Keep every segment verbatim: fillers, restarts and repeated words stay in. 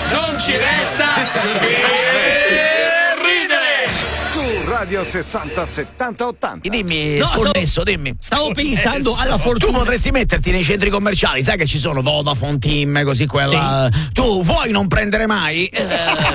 non ci resta che Radio sessanta settanta ottanta. Dimmi, No, sconnesso, no, dimmi. Stavo pensando alla Tu fortuna. potresti metterti nei centri commerciali, sai che ci sono Vodafone, Team, così quella. Tu vuoi non prendere mai? Eh,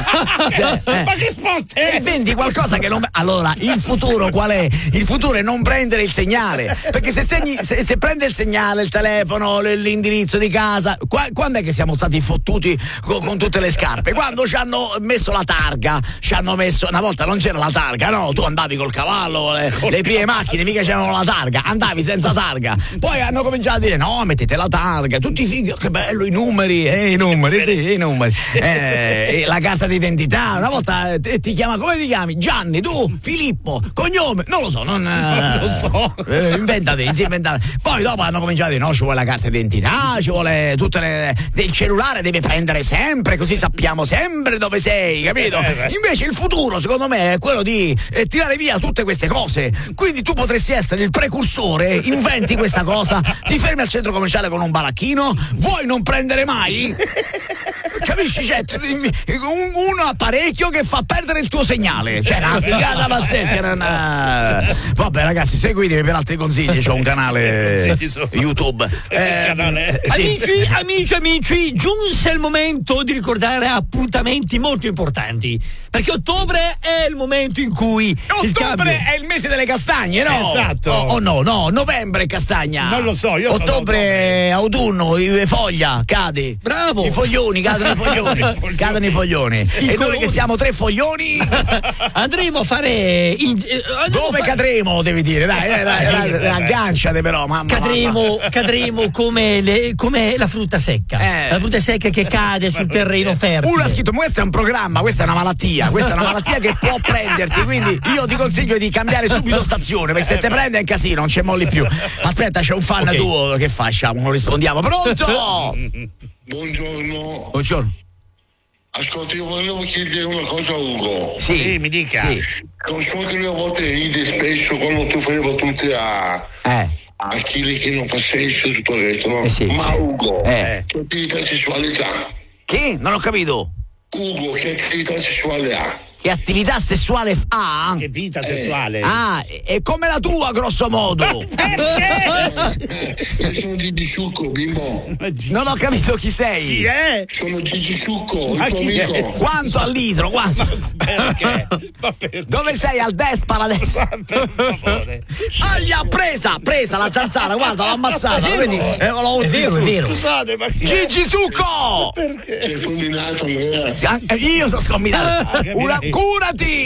eh, eh. Ma che sport è? E vendi qualcosa che non. Allora, il futuro qual è? Il futuro è non prendere il segnale. Perché se, segni, se, se prende il segnale, il telefono, l- l'indirizzo di casa, qua, quando è che siamo stati fottuti con, con tutte le scarpe? Quando ci hanno messo la targa, ci hanno messo. Una volta non c'era la targa, no? Tu andavi col cavallo, le, le prime macchine, mica c'erano la targa, andavi senza targa. Poi hanno cominciato a dire: no, mettete la targa, tutti fighi, che bello, i numeri, eh, i numeri, sì, i numeri. Eh, la carta d'identità. Una volta eh, ti chiama, come ti chiami? Gianni, tu, Filippo, cognome, non lo so, non, eh, lo so. Eh, inventate, sì, inventate. Poi dopo hanno cominciato a dire: no, ci vuole la carta d'identità, ci vuole tutte le. Del cellulare deve prendere sempre, così sappiamo sempre dove sei, capito? Invece il futuro, secondo me, è quello di eh, tirare via tutte queste cose. Quindi tu potresti essere il precursore, inventi questa cosa, ti fermi al centro commerciale con un baracchino, vuoi non prendere mai? Capisci? C'è un, un apparecchio che fa perdere il tuo segnale. Cioè, una figata pazzesca. Una... Vabbè, ragazzi, seguitemi per altri consigli. C'ho un canale YouTube. Eh, canale. Amici, amici, amici, giunse il momento di ricordare appuntamenti molto importanti. Perché ottobre è il momento in cui. Il Ottobre cambio... è il mese delle castagne, no? Esatto. Oh, oh no, no, novembre è castagna. Non lo so, io sono Ottobre è autunno, i- foglia, cade. Bravo. I foglioni, cadono i foglioni. Cadono i foglioni. E noi colori. che siamo tre foglioni. Andremo a fare. In... eh, andremo Dove a fa- cadremo, devi dire, dai, dai, dai, dai, agganciate però, mamma. Cadremo, cadremo come, le, come la frutta secca. Eh. La frutta secca che cade sul terreno fertile. Uno ha scritto: ma questo è un programma, questa è una malattia, questa è una malattia che può prenderti, quindi io ti consiglio di cambiare subito stazione, perché se te prende è un casino, non c'è molli più. Aspetta, c'è un fan Ok. tuo, che facciamo? Non rispondiamo. Pronto? Buongiorno, Buongiorno. ascolta, io volevo chiedere una cosa a Ugo. Sì, mi dica. Sì. Non so che lui a volte ride spesso quando tu fai le battute a, Eh. a chi che non fa sesso e tutto il resto, no? Eh sì, Ma sì. Ugo, Eh. che attività sessuale ha? Che? Non ho capito. Ugo, che attività sessuale ha? Che attività sessuale fa? Che vita sessuale. Ah, è come la tua, grosso modo. Io sono Gigi Succo, bimbo. Non ho capito chi sei. Chi è? Sono Gigi Succo, Ma il tuo chi è? amico. Quanto al litro? Quanto? Perché? Ma perché? Dove sei? Al despa, adesso? Ma per favore. Ah, gli ha presa, presa la zanzara, guarda, l'ho ammazzata. È vero. Quindi, eh, l'ho È vero, è vero. Scusate, ma chi è? Gigi Succo! Perché? Sei fulminato, Andrea. Ah, eh, Io sono scombinato. che Una, mi- curati!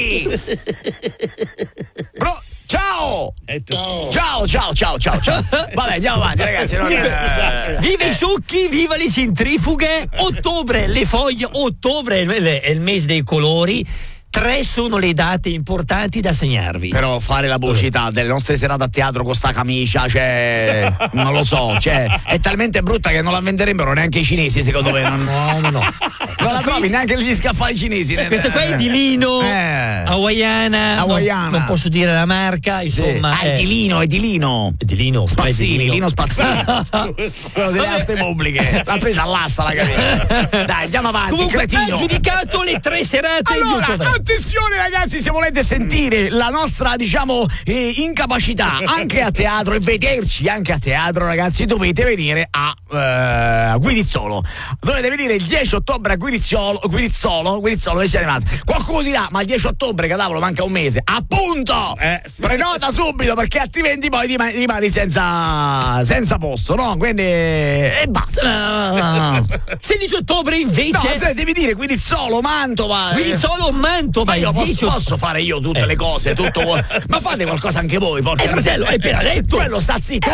Bro, ciao! E tu? Ciao. Ciao, ciao, ciao, ciao, ciao. Vabbè, andiamo avanti, ragazzi. Non è... Scusate. Viva i succhi, viva le centrifughe. Ottobre, le foglie, ottobre è il- è il mese dei colori. Tre sono le date importanti da segnarvi. Però fare la pubblicità delle nostre serate a teatro con sta camicia, cioè, non lo so, cioè, è talmente brutta che non la venderebbero neanche i cinesi, secondo me. Non, No, no, no. non la trovi neanche gli scaffali cinesi. Questa qua è di lino, Eh. hawaiana, Hawaiana. Non, non posso dire la marca, insomma. Ah, è di lino, è di lino. È di lino. Spazzini, È di Lino Spazzini. Quello delle aste pubbliche. L'ha presa all'asta la camisa. Dai, andiamo avanti, Comunque cretino. ha giudicato le tre serate di Allora, ottobre. attenzione ragazzi, se volete sentire la nostra, diciamo, eh, incapacità anche a teatro e vederci anche a teatro, ragazzi, dovete venire a eh, Guirizzolo. Dovete venire il dieci ottobre a Guirizzolo, Guirizzolo, Guirizzolo, dove siete arrivati? Qualcuno dirà, ma il dieci ottobre, cadavolo, manca un mese. Appunto! Eh. Prenota subito, perché altrimenti poi rimani, rimani senza, senza posto, no? Quindi... e basta. sedici ottobre invece. No, se devi dire Guirizzolo, Mantova. eh. Guirizzolo, Mantova. Ma io il posso, dieci posso fare io tutte Eh. le cose, tutto. Ma fate qualcosa anche voi, porca. Eh, fratello, hai appena detto. Quello sta zitto.